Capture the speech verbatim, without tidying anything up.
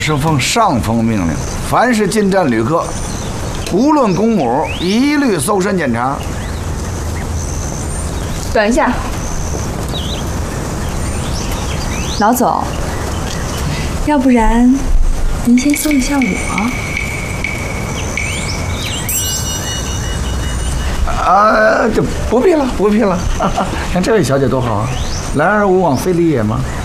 是奉上峰命令，凡是进站旅客，无论公母，一律搜身检查。 等一下，老总，要不然您先搜一下我。 啊，这不必了，不必了。看这位小姐多好啊，来而无往非礼也嘛。